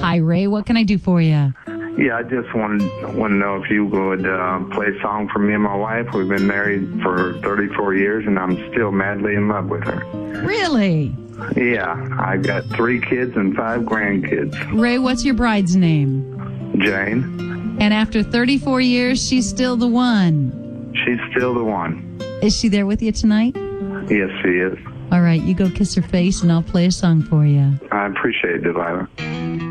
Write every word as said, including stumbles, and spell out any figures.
Hi, Ray. What can I do for you? Yeah, I just wanted want to know if you would uh, play a song for me and my wife. We've been married for thirty-four years, and I'm still madly in love with her. Really? Yeah, I got three kids and five grandkids. Ray, what's your bride's name? Jane. And after thirty-four years, she's still the one. She's still the one. Is she there with you tonight? Yes, she is. All right, you go kiss her face, and I'll play a song for you. I appreciate it, Delilah.